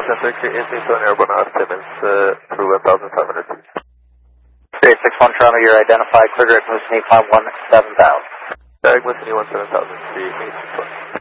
Center, increasing to an airborne out Simmons through 1,500 feet. 361 Toronto, you're identified, clear direct Moose, climb 17,000. Direct Moose, 17,000 feet,